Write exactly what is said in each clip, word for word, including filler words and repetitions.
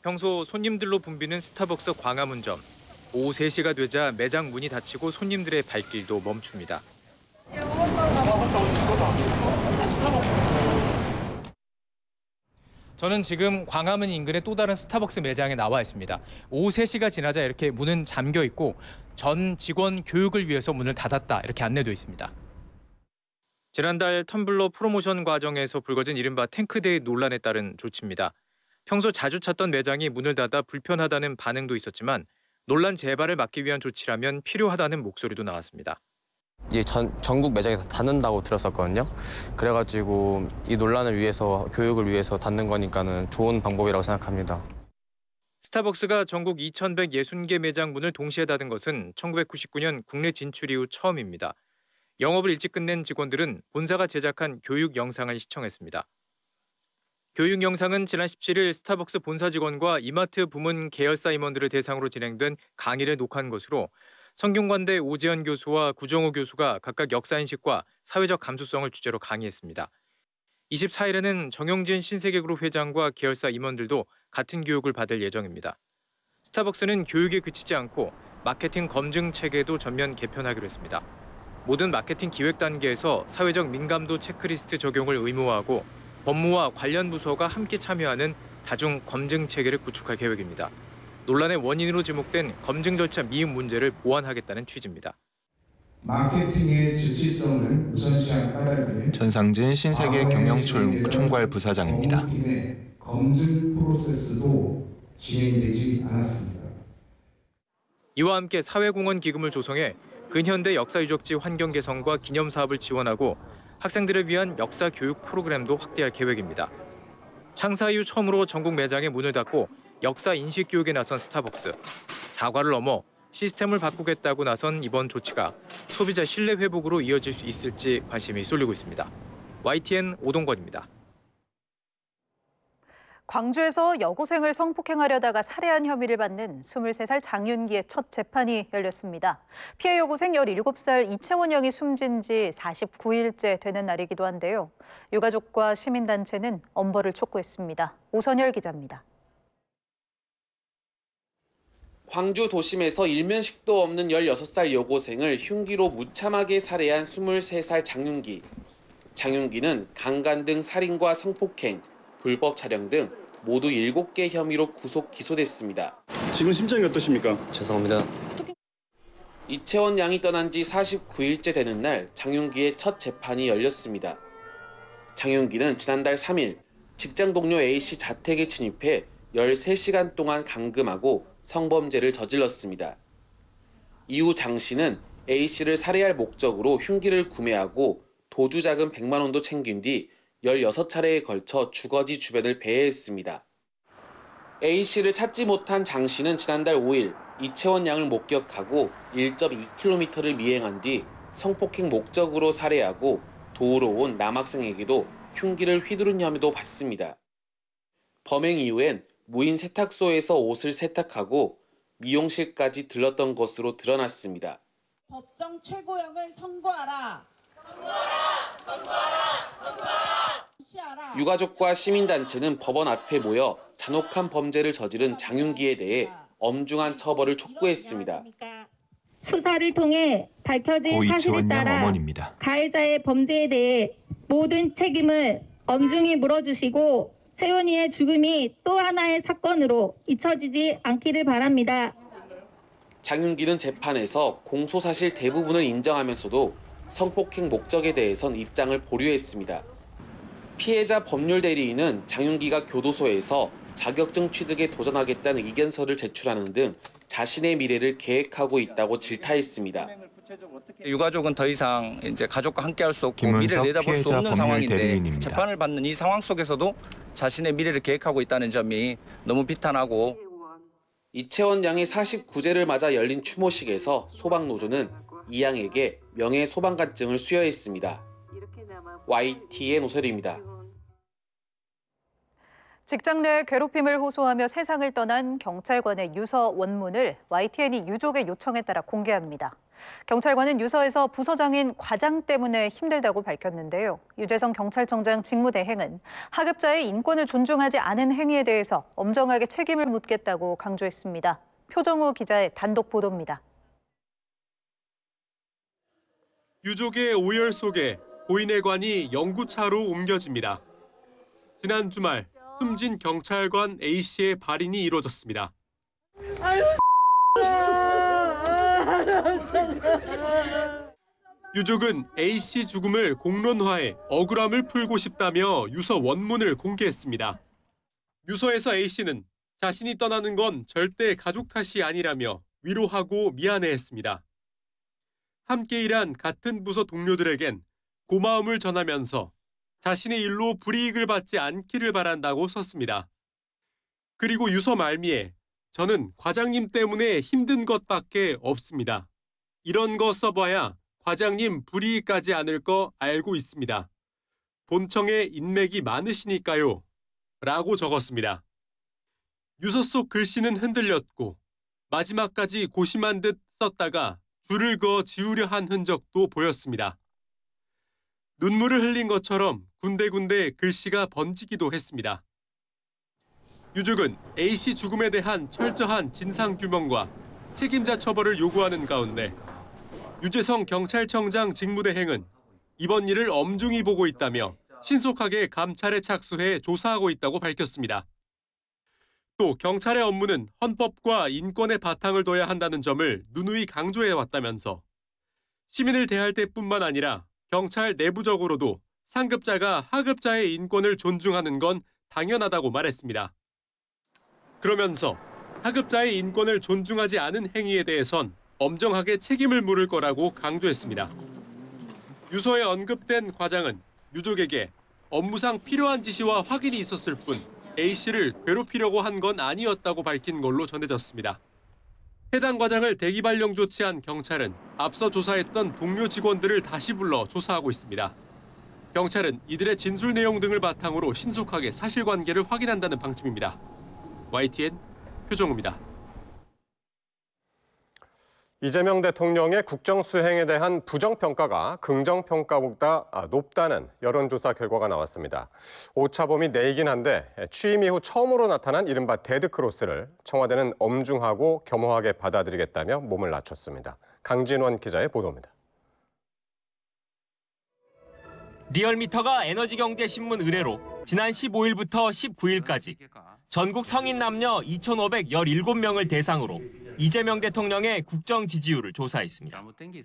평소 손님들로 붐비는 스타벅스 광화문점. 오후 세 시가 되자 매장 문이 닫히고 손님들의 발길도 멈춥니다. 저는 지금 광화문 인근의 또 다른 스타벅스 매장에 나와 있습니다. 오후 세 시가 지나자 이렇게 문은 잠겨 있고 전 직원 교육을 위해서 문을 닫았다 이렇게 안내되어 있습니다. 지난달 텀블러 프로모션 과정에서 불거진 이른바 탱크데이 논란에 따른 조치입니다. 평소 자주 찾던 매장이 문을 닫아 불편하다는 반응도 있었지만 논란 재발을 막기 위한 조치라면 필요하다는 목소리도 나왔습니다. 이제 전, 전국 매장이 다 닫는다고 들었었거든요. 그래가지고 이 논란을 위해서, 교육을 위해서 닫는 거니까는 좋은 방법이라고 생각합니다. 스타벅스가 전국 이천백육십 개 매장 문을 동시에 닫은 것은 천구백구십구 년 국내 진출 이후 처음입니다. 영업을 일찍 끝낸 직원들은 본사가 제작한 교육 영상을 시청했습니다. 교육 영상은 지난 십칠 일 스타벅스 본사 직원과 이마트 부문 계열사 임원들을 대상으로 진행된 강의를 녹화한 것으로 성균관대 오재현 교수와 구정호 교수가 각각 역사인식과 사회적 감수성을 주제로 강의했습니다. 이십사 일에는 정영진 신세계그룹 회장과 계열사 임원들도 같은 교육을 받을 예정입니다. 스타벅스는 교육에 그치지 않고 마케팅 검증 체계도 전면 개편하기로 했습니다. 모든 마케팅 기획 단계에서 사회적 민감도 체크리스트 적용을 의무화하고 법무와 관련 부서가 함께 참여하는 다중 검증 체계를 구축할 계획입니다. 논란의 원인으로 지목된 검증 절차 미흡 문제를 보완하겠다는 취지입니다. 마케팅의 즉시성을 우선시한 까닭에 전상진 신세계 경영총 총괄 부사장입니다. 업무팀의 검증 프로세스도 진행되지 않았습니다. 이와 함께 사회공헌 기금을 조성해 근현대 역사유적지 환경 개선과 기념 사업을 지원하고 학생들을 위한 역사 교육 프로그램도 확대할 계획입니다. 창사 이후 처음으로 전국 매장의 문을 닫고 역사 인식 교육에 나선 스타벅스. 사과를 넘어 시스템을 바꾸겠다고 나선 이번 조치가 소비자 신뢰 회복으로 이어질 수 있을지 관심이 쏠리고 있습니다. 와이티엔 오동건입니다. 광주에서 여고생을 성폭행하려다가 살해한 혐의를 받는 스물세 살 장윤기의 첫 재판이 열렸습니다. 피해 여고생 열일곱 살 이채원 양이 숨진 지 사십구 일째 되는 날이기도 한데요. 유가족과 시민단체는 엄벌을 촉구했습니다. 오선열 기자입니다. 광주 도심에서 일면식도 없는 열여섯 살 여고생을 흉기로 무참하게 살해한 스물세 살 장윤기. 장윤기는 강간 등 살인과 성폭행, 불법 촬영 등 모두 일곱 개 혐의로 구속 기소됐습니다. 지금 심정이 어떠십니까? 죄송합니다. 이채원 양이 떠난 지 사십구 일째 되는 날 장윤기의 첫 재판이 열렸습니다. 장윤기는 지난달 삼 일 직장 동료 A씨 자택에 침입해 열세 시간 동안 감금하고 성범죄를 저질렀습니다. 이후 장 씨는 A씨를 살해할 목적으로 흉기를 구매하고 도주 자금 백만 원도 챙긴 뒤 열여섯 차례에 걸쳐 주거지 주변을 배회했습니다. A씨를 찾지 못한 장 씨는 지난달 오 일 이채원 양을 목격하고 일 점 이 킬로미터를 미행한 뒤 성폭행 목적으로 살해하고 도우러 온 남학생에게도 흉기를 휘두른 혐의도 받습니다. 범행 이후엔 무인 세탁소에서 옷을 세탁하고 미용실까지 들렀던 것으로 드러났습니다. 법정 최고형을 선고하라. 선고하라! 선고하라! 선고하라! 유가족과 시민단체는 법원 앞에 모여 잔혹한 범죄를 저지른 장윤기에 대해 엄중한 처벌을 촉구했습니다. 수사를 통해 밝혀진 사실에 따라 어머니입니다. 가해자의 범죄에 대해 모든 책임을 엄중히 물어주시고 채원이의 죽음이 또 하나의 사건으로 잊혀지지 않기를 바랍니다. 장윤기는 재판에서 공소사실 대부분을 인정하면서도 성폭행 목적에 대해선 입장을 보류했습니다. 피해자 법률 대리인은 장윤기가 교도소에서 자격증 취득에 도전하겠다는 의견서를 제출하는 등 자신의 미래를 계획하고 있다고 질타했습니다. 유가족은 더 이상 이제 가족과 함께할 수 없고 미래를 내다볼 수 없는 상황인데 대리인입니다. 재판을 받는 이 상황 속에서도 자신의 미래를 계획하고 있다는 점이 너무 비탄하고. 이채원 양의 사십구 제를 맞아 열린 추모식에서 소방노조는 이 양에게 명예소방관증을 수여했습니다. 와이티엔 오설입니다. 직장 내 괴롭힘을 호소하며 세상을 떠난 경찰관의 유서 원문을 와이티엔이 유족의 요청에 따라 공개합니다. 경찰관은 유서에서 부서장인 과장 때문에 힘들다고 밝혔는데요. 유재성 경찰청장 직무대행은 하급자의 인권을 존중하지 않은 행위에 대해서 엄정하게 책임을 묻겠다고 강조했습니다. 표정우 기자의 단독 보도입니다. 유족의 오열 속에 고인의 관이 영구차로 옮겨집니다. 지난 주말 숨진 경찰관 A씨의 발인이 이루어졌습니다. 유족은 A씨 죽음을 공론화해 억울함을 풀고 싶다며 유서 원문을 공개했습니다. 유서에서 A씨는 자신이 떠나는 건 절대 가족 탓이 아니라며 위로하고 미안해했습니다. 함께 일한 같은 부서 동료들에겐 고마움을 전하면서 자신의 일로 불이익을 받지 않기를 바란다고 썼습니다. 그리고 유서 말미에 저는 과장님 때문에 힘든 것밖에 없습니다. 이런 거 써봐야 과장님 불이익 가지 않을 거 알고 있습니다. 본청에 인맥이 많으시니까요. 라고 적었습니다. 유서 속 글씨는 흔들렸고 마지막까지 고심한 듯 썼다가 줄을 그어 지우려 한 흔적도 보였습니다. 눈물을 흘린 것처럼 군데군데 글씨가 번지기도 했습니다. 유족은 A씨 죽음에 대한 철저한 진상규명과 책임자 처벌을 요구하는 가운데 유재성 경찰청장 직무대행은 이번 일을 엄중히 보고 있다며 신속하게 감찰에 착수해 조사하고 있다고 밝혔습니다. 또 경찰의 업무는 헌법과 인권의 바탕을 둬야 한다는 점을 누누이 강조해왔다면서 시민을 대할 때뿐만 아니라 경찰 내부적으로도 상급자가 하급자의 인권을 존중하는 건 당연하다고 말했습니다. 그러면서 하급자의 인권을 존중하지 않은 행위에 대해선 엄정하게 책임을 물을 거라고 강조했습니다. 유서에 언급된 과장은 유족에게 업무상 필요한 지시와 확인이 있었을 뿐 A씨를 괴롭히려고 한 건 아니었다고 밝힌 걸로 전해졌습니다. 해당 과장을 대기 발령 조치한 경찰은 앞서 조사했던 동료 직원들을 다시 불러 조사하고 있습니다. 경찰은 이들의 진술 내용 등을 바탕으로 신속하게 사실관계를 확인한다는 방침입니다. 와이티엔 표정우입니다. 이재명 대통령의 국정수행에 대한 부정평가가 긍정평가보다 높다는 여론조사 결과가 나왔습니다. 오차범위 내이긴 한데 취임 이후 처음으로 나타난 이른바 데드크로스를 청와대는 엄중하고 겸허하게 받아들이겠다며 몸을 낮췄습니다. 강진원 기자의 보도입니다. 리얼미터가 에너지경제신문 의뢰로 지난 십오일부터 십구일까지 전국 성인 남녀 이천오백십칠 명을 대상으로 이재명 대통령의 국정 지지율을 조사했습니다.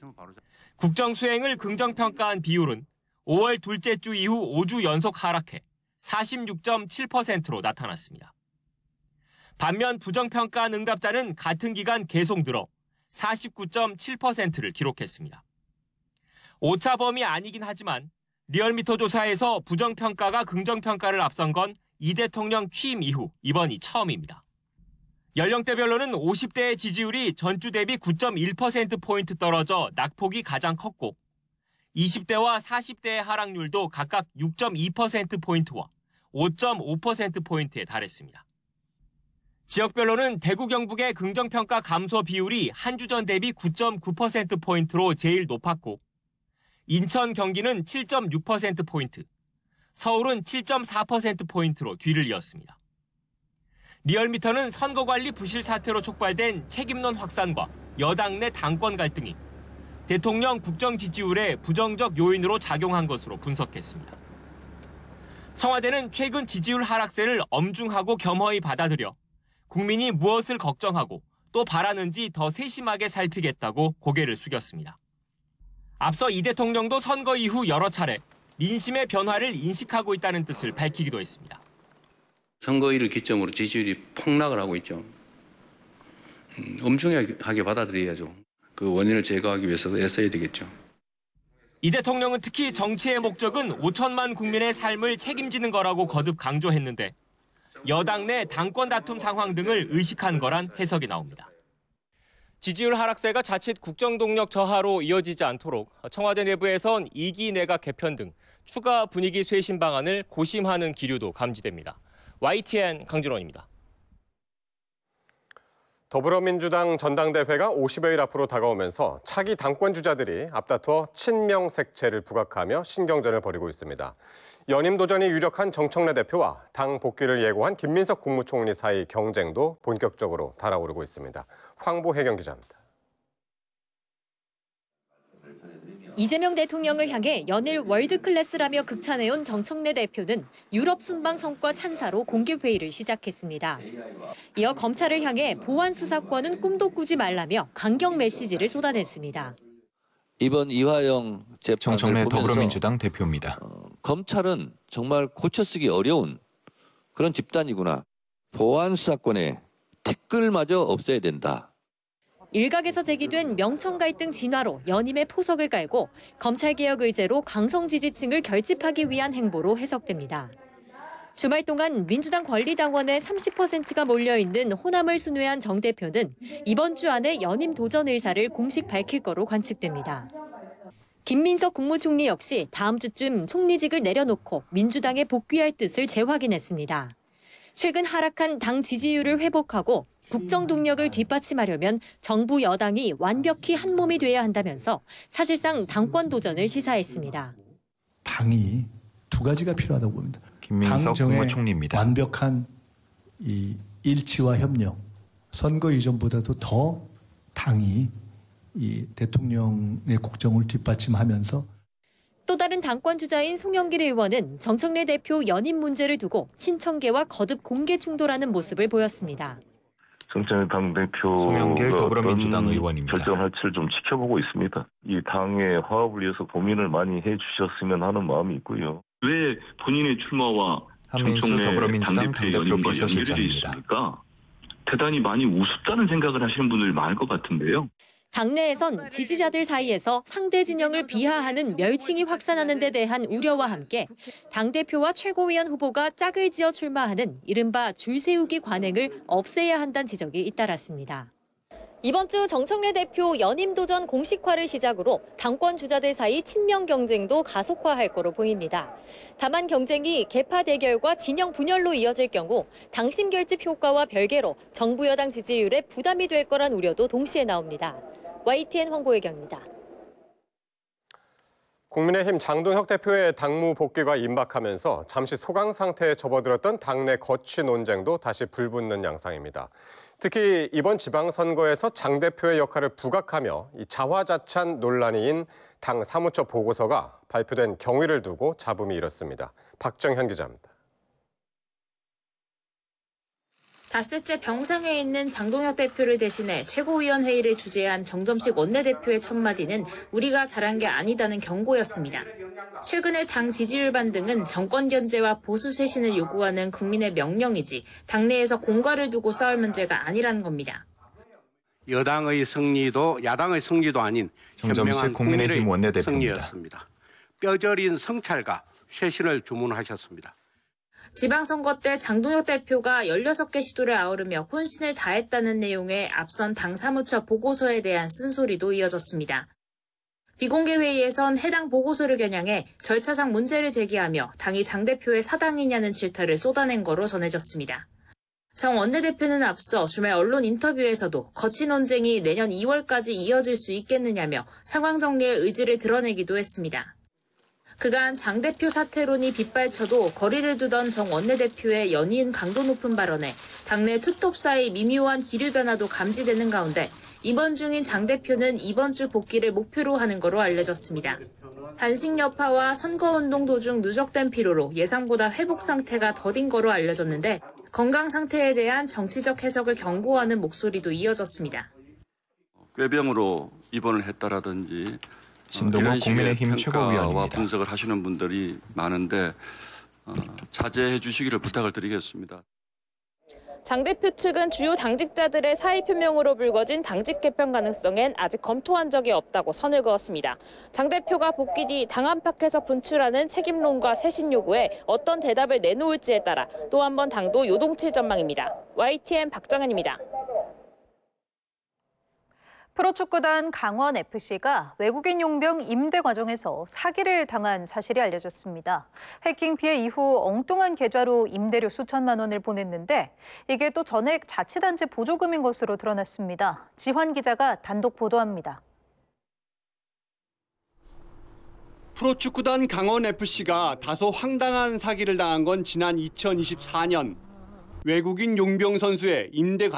국정 수행을 긍정평가한 비율은 오월 둘째 주 이후 오 주 연속 하락해 사십육 점 칠 퍼센트로 나타났습니다. 반면 부정평가한 응답자는 같은 기간 계속 늘어 사십구 점 칠 퍼센트를 기록했습니다. 오차 범위 아니긴 하지만 리얼미터 조사에서 부정평가가 긍정평가를 앞선 건 이 대통령 취임 이후 이번이 처음입니다. 연령대별로는 오십 대의 지지율이 전주 대비 구 점 일 퍼센트포인트 떨어져 낙폭이 가장 컸고 이십 대와 사십 대의 하락률도 각각 육 점 이 퍼센트포인트와 오 점 오 퍼센트포인트에 달했습니다. 지역별로는 대구 경북의 긍정평가 감소 비율이 한 주 전 대비 구 점 구 퍼센트포인트로 제일 높았고 인천, 경기는 칠 점 육 퍼센트포인트, 서울은 칠 점 사 퍼센트포인트로 뒤를 이었습니다. 리얼미터는 선거관리 부실 사태로 촉발된 책임론 확산과 여당 내 당권 갈등이 대통령 국정 지지율에 부정적 요인으로 작용한 것으로 분석했습니다. 청와대는 최근 지지율 하락세를 엄중하고 겸허히 받아들여 국민이 무엇을 걱정하고 또 바라는지 더 세심하게 살피겠다고 고개를 숙였습니다. 앞서 이 대통령도 선거 이후 여러 차례 민심의 변화를 인식하고 있다는 뜻을 밝히기도 했습니다. 선거일을 기점으로 지지율이 폭락을 하고 있죠. 음, 엄중하게 받아들여야죠. 그 원인을 제거하기 위해서도 애써야 되겠죠. 이 대통령은 특히 정치의 목적은 오천만 국민의 삶을 책임지는 거라고 거듭 강조했는데 여당 내 당권 다툼 상황 등을 의식한 거란 해석이 나옵니다. 지지율 하락세가 자칫 국정 동력 저하로 이어지지 않도록 청와대 내부에선 이 기 내각 개편 등 추가 분위기 쇄신 방안을 고심하는 기류도 감지됩니다. 와이티엔 강준원입니다. 더불어민주당 전당대회가 오십여일 앞으로 다가오면서 차기 당권 주자들이 앞다투어 친명색채를 부각하며 신경전을 벌이고 있습니다. 연임 도전이 유력한 정청래 대표와 당 복귀를 예고한 김민석 국무총리 사이 경쟁도 본격적으로 달아오르고 있습니다. 황보혜경 기자입니다. 이재명 대통령을 향해 연일 월드클래스라며 극찬해온 정청래 대표는 유럽 순방 성과 찬사로 공개회의를 시작했습니다. 이어 검찰을 향해 보안 수사권은 꿈도 꾸지 말라며 강경 메시지를 쏟아냈습니다. 이번 이화영 재판을 정청래 보면서 더불어민주당 대표입니다. 어, 검찰은 정말 고쳐쓰기 어려운 그런 집단이구나. 보안 수사권에 티끌마저 없애야 된다. 일각에서 제기된 명청 갈등 진화로 연임의 포석을 깔고 검찰개혁 의제로 강성 지지층을 결집하기 위한 행보로 해석됩니다. 주말 동안 민주당 권리당원의 삼십 퍼센트가 몰려있는 호남을 순회한 정 대표는 이번 주 안에 연임 도전 의사를 공식 밝힐 거로 관측됩니다. 김민석 국무총리 역시 다음 주쯤 총리직을 내려놓고 민주당에 복귀할 뜻을 재확인했습니다. 최근 하락한 당 지지율을 회복하고 국정 동력을 뒷받침하려면 정부 여당이 완벽히 한 몸이 돼야 한다면서 사실상 당권 도전을 시사했습니다. 당이 두 가지가 필요하다고 봅니다. 김민석 국무총리입니다. 완벽한 이 일치와 협력, 선거 이전보다도 더 당이 이 대통령의 국정을 뒷받침하면서 또 다른 당권 주자인 송영길 의원은 정청래 대표 연임 문제를 두고 친청계와 거듭 공개 충돌하는 모습을 보였습니다. 정청래 당대표 송영길 더불어민주당 의원입니다. 결정할지를 좀 지켜보고 있습니다. 이 당의 화합을 위해서 고민을 많이 해주셨으면 하는 마음이 있고요. 왜 본인의 출마와 한민수 정청래 더불어민주당 당대표의 당대표 연임과 연결이 비서실장입니다. 있습니까? 대단히 많이 우습다는 생각을 하시는 분들이 많을 것 같은데요. 당내에선 지지자들 사이에서 상대 진영을 비하하는 멸칭이 확산하는 데 대한 우려와 함께 당대표와 최고위원 후보가 짝을 지어 출마하는 이른바 줄 세우기 관행을 없애야 한다는 지적이 잇따랐습니다. 이번 주 정청래 대표 연임 도전 공식화를 시작으로 당권 주자들 사이 친명 경쟁도 가속화할 거로 보입니다. 다만 경쟁이 계파 대결과 진영 분열로 이어질 경우 당심 결집 효과와 별개로 정부 여당 지지율에 부담이 될 거란 우려도 동시에 나옵니다. 와이티엔 황보혜경입니다. 국민의힘 장동혁 대표의 당무 복귀가 임박하면서 잠시 소강 상태에 접어들었던 당내 거취 논쟁도 다시 불붙는 양상입니다. 특히 이번 지방선거에서 장 대표의 역할을 부각하며 이 자화자찬 논란이인 당 사무처 보고서가 발표된 경위를 두고 잡음이 일었습니다. 박정현 기자입니다. 닷새째 병상에 있는 장동혁 대표를 대신해 최고위원회의를 주재한 정점식 원내대표의 첫마디는 우리가 잘한 게 아니다는 경고였습니다. 최근의 당 지지율 반등은 정권 견제와 보수 쇄신을 요구하는 국민의 명령이지 당내에서 공과를 두고 싸울 문제가 아니라는 겁니다. 여당의 승리도 야당의 승리도 아닌 현명한 국민의 승리였습니다. 뼈저린 성찰과 쇄신을 주문하셨습니다. 지방선거 때 장동혁 대표가 열여섯 개 시도를 아우르며 혼신을 다했다는 내용의 앞선 당 사무처 보고서에 대한 쓴소리도 이어졌습니다. 비공개 회의에선 해당 보고서를 겨냥해 절차상 문제를 제기하며 당이 장 대표의 사당이냐는 질타를 쏟아낸 거로 전해졌습니다. 정 원내대표는 앞서 주말 언론 인터뷰에서도 거취 논쟁이 내년 이월까지 이어질 수 있겠느냐며 상황 정리의 의지를 드러내기도 했습니다. 그간 장 대표 사퇴론이 빗발쳐도 거리를 두던 정 원내대표의 연이은 강도 높은 발언에 당내 투톱 사이 미묘한 기류 변화도 감지되는 가운데 입원 중인 장 대표는 이번 주 복귀를 목표로 하는 거로 알려졌습니다. 단식 여파와 선거운동 도중 누적된 피로로 예상보다 회복 상태가 더딘 거로 알려졌는데 건강 상태에 대한 정치적 해석을 경고하는 목소리도 이어졌습니다. 꾀병으로 입원을 했다라든지 신동호 국민의힘 최고위원입니다. 분석을 하시는 분들이 많은데 어, 자제해 주시기를 부탁을 드리겠습니다. 장 대표 측은 주요 당직자들의 사의 표명으로 불거진 당직 개편 가능성엔 아직 검토한 적이 없다고 선을 그었습니다. 장 대표가 복귀 뒤 당 안팎에서 분출하는 책임론과 쇄신 요구에 어떤 대답을 내놓을지에 따라 또 한 번 당도 요동칠 전망입니다. 와이티엔 박정현입니다. 프로축구단 강원에프씨가 외국인 용병 임대 과정에서 사기를 당한 사실이 알려졌습니다. 해킹 피해 이후 엉뚱한 계좌로 임대료 수천만 원을 보냈는데 이게 또 전액 자치단체 보조금인 것으로 드러났습니다. 지환 기자가 단독 보도합니다. 프로축구단 강원에프씨가 다소 황당한 사기를 당한 건 지난 이천이십사 년. 외국인 용병 선수의 임대